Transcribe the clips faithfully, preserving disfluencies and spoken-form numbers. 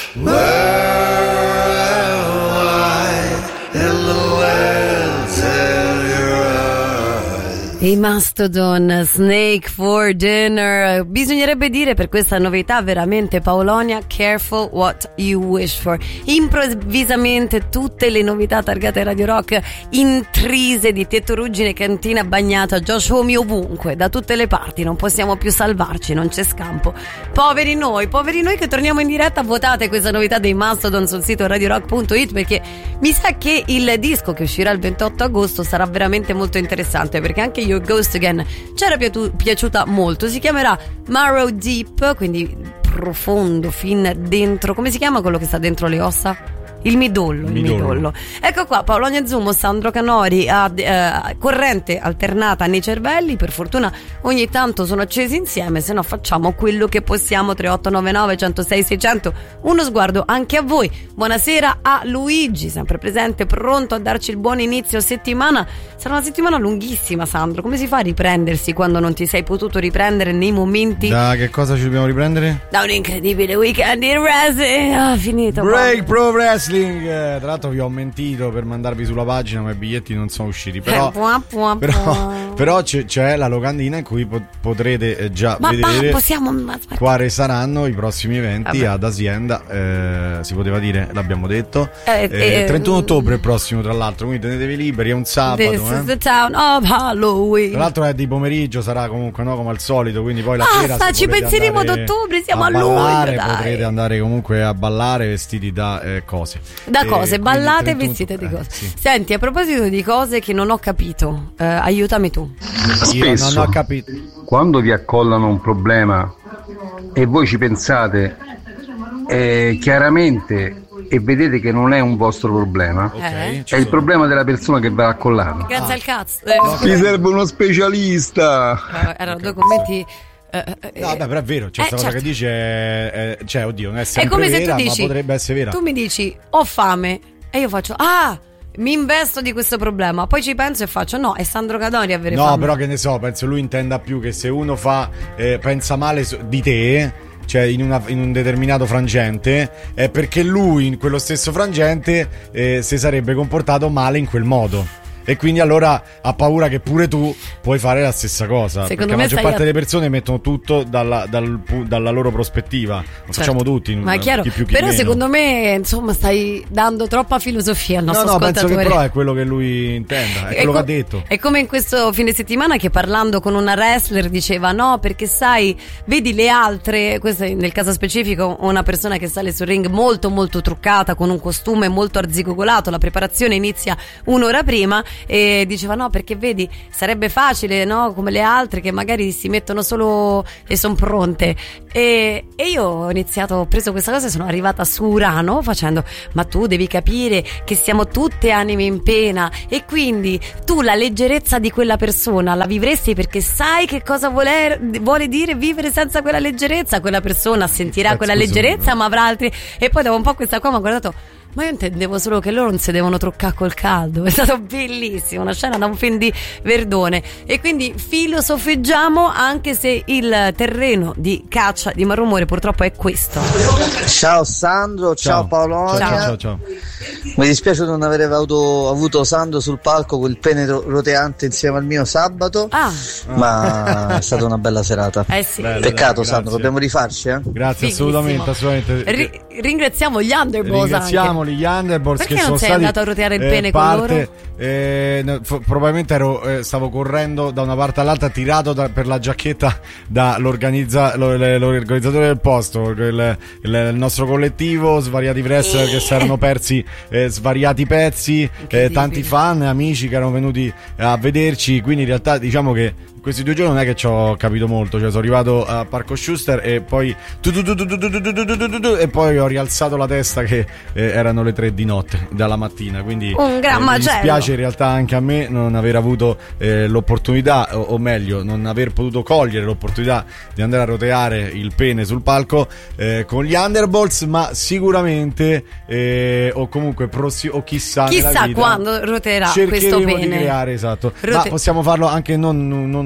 I Mastodon, Snake for Dinner. Bisognerebbe dire per questa novità veramente, Paolonia, careful what you wish for. Improvvisamente tutte le novità targate Radio Rock intrise di Tetto Ruggine, Cantina Bagnata, Josh Homme ovunque, da tutte le parti. Non possiamo più salvarci, non c'è scampo. Poveri noi, poveri noi che torniamo in diretta. Votate questa novità dei Mastodon sul sito radio rock punto it, perché mi sa che il disco che uscirà il ventotto agosto sarà veramente molto interessante, perché anche Your Ghost Again c'era piatu- piaciuta molto. Si chiamerà Marrow Deep, quindi profondo fin dentro. Come si chiama quello che sta dentro le ossa? Il midollo, il midollo. midollo. Ecco qua, Paolonia Zumo, Sandro Canori, a, eh, corrente alternata nei cervelli. Per fortuna ogni tanto sono accesi insieme, se no facciamo quello che possiamo. Tre otto nove nove uno zero sei sei zero zero. Uno sguardo anche a voi. Buonasera a Luigi, sempre presente, pronto a darci il buon inizio settimana. Sarà una settimana lunghissima, Sandro. Come si fa a riprendersi quando non ti sei potuto riprendere nei momenti? Da che cosa ci dobbiamo riprendere? Da un incredibile weekend in wrestling. Ah, finito. Break Pro Wrestling. Tra l'altro vi ho mentito per mandarvi sulla pagina, ma i biglietti non sono usciti. Però, puà, puà, però, puà. però c'è, c'è la locandina in cui po- potrete già ma vedere pa, possiamo, quali saranno i prossimi eventi. Vabbè. Ad Azienda. Eh, si poteva dire, l'abbiamo detto. Eh, eh, trentuno ottobre il prossimo, tra l'altro, quindi tenetevi liberi, è un sabato. This eh. is the town of Halloween. Tra l'altro è di pomeriggio, sarà comunque no come al solito, quindi poi la ah, sera sta, ci penseremo ad ottobre, siamo a, a ballare, luglio. Potrete andare comunque a ballare vestiti da eh, cose. Da cose, eh, ballate e vestite di cose. Eh, sì. Senti, a proposito di cose che non ho capito, eh, aiutami tu. Spesso, Io non ho capito. Quando vi accollano un problema e voi ci pensate eh, chiaramente e vedete che non è un vostro problema, okay, è il problema della persona che va accollato. Grazie ah. al cazzo. Eh, Mi serve uno specialista. Eh, erano due commenti. Eh, eh, no, beh, però è vero, cioè, eh, questa certo. cosa che dice è, è, cioè, oddio, non è sempre è come vera, se tu dici, ma potrebbe essere vera. Tu mi dici, ho fame, e io faccio, ah, mi investo di questo problema. Poi ci penso e faccio, no, è Sandro Cadori avere no, fame. No, però che ne so, penso lui intenda più che se uno fa eh, pensa male di te, cioè in, una, in un determinato frangente, è perché lui in quello stesso frangente eh, si sarebbe comportato male in quel modo. E quindi allora ha paura che pure tu puoi fare la stessa cosa. Secondo perché la maggior parte a... delle persone mettono tutto dalla, dal, dalla loro prospettiva. Lo certo. facciamo tutti. Ma è chiaro. Chi più, chi però meno. Secondo me, insomma, stai dando troppa filosofia al nostro no, no, ascoltatore. penso che però è quello che lui intenda, è, è quello co- che ha detto. È come in questo fine settimana che parlando con una wrestler diceva no, perché sai, vedi le altre, questo nel caso specifico una persona che sale sul ring molto molto truccata, con un costume molto arzigogolato, la preparazione inizia un'ora prima, e diceva no, perché vedi, sarebbe facile, no, come le altre che magari si mettono solo e sono pronte. E, e io ho iniziato, ho preso questa cosa e sono arrivata su Urano facendo, ma tu devi capire che siamo tutte anime in pena, e quindi tu la leggerezza di quella persona la vivresti perché sai che cosa vuole, vuole dire vivere senza quella leggerezza. Quella persona sentirà quella leggerezza, ma avrà altri. E poi dopo un po' questa qua mi ha guardato, ma io intendevo solo che loro non si devono truccare col caldo. È stato bellissimo, una scena da un film di Verdone. E quindi filosofeggiamo, anche se il terreno di caccia di Marrumore purtroppo è questo. Ciao Sandro, ciao, ciao Paolonia. Ciao, ciao, ciao. Mi dispiace non aver avuto, avuto Sandro sul palco con il pene roteante insieme al mio sabato, ah. ma è stata una bella serata. Eh sì. Bello, Peccato, grazie. Sandro, dobbiamo rifarci, eh? Grazie, assolutamente, assolutamente. R- ringraziamo gli Underballs. Ringraziamo anche. gli Underballs. Perché che non sono sei stati, andato a roteare il eh, pene parte, con loro? Eh, no, f- probabilmente ero, eh, stavo correndo da una parte all'altra, tirato da, per la giacchetta dall'organizza, lo, le, l'organizzatore del posto, il, il, il nostro collettivo, svariati wrestler che si erano persi eh, svariati pezzi, eh, tanti fan, amici che erano venuti a vederci. Quindi in realtà diciamo che questi due giorni non è che ci ho capito molto, cioè sono arrivato a Parco Schuster e poi tu, tu, tu, tu, tu, tu, tu, tu, tu, tu, e poi ho rialzato la testa che eh, erano le tre di notte dalla mattina, quindi un gran eh, mi macello. dispiace in realtà anche a me non aver avuto eh, l'opportunità, o, o meglio non aver potuto cogliere l'opportunità di andare a roteare il pene sul palco eh, con gli Underballs, ma sicuramente eh, o comunque prossi- o chissà chissà nella vita, quando roteerà questo cercheremo pene di creare, esatto. Rote- ma possiamo farlo anche non, non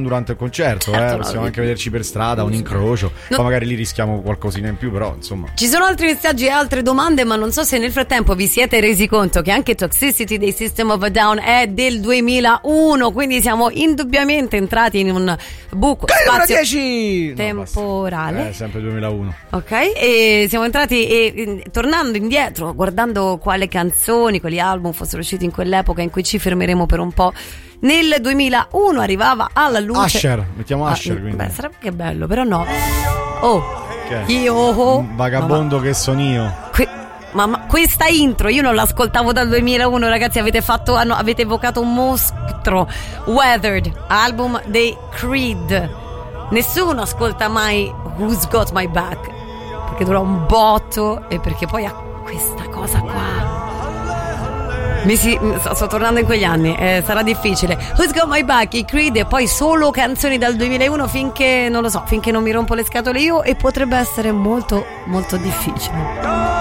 non durante il concerto, certo, eh. no, possiamo no, anche vederci per strada, un incrocio, no. poi magari lì rischiamo qualcosina in più, però insomma. Ci sono altri messaggi e altre domande, ma non so se nel frattempo vi siete resi conto che anche Toxicity dei System of a Down è del duemilauno, quindi siamo indubbiamente entrati in un buco spazio dieci temporale. No, eh, sempre duemilauno. Ok, e siamo entrati e, e tornando indietro, guardando quale canzoni, quali album fossero usciti in quell'epoca in cui ci fermeremo per un po'. Nel duemilauno arrivava alla luce Usher, mettiamo ah, Usher, quindi. Beh, sarebbe che bello, però no. Oh, Che? io oh, Un vagabondo mamma. che son io. Que- mamma, questa intro io non l'ascoltavo dal duemilauno, ragazzi. Avete fatto, hanno, avete evocato un mostro. Weathered, album dei Creed. Nessuno ascolta mai Who's Got My Back, perché dura un botto e perché poi ha questa cosa qua. Mi si, sto, sto tornando in quegli anni, eh, sarà difficile. Who's Got My Back, i Creed, e poi solo canzoni dal duemilauno finché non lo so, finché non mi rompo le scatole io, e potrebbe essere molto molto difficile.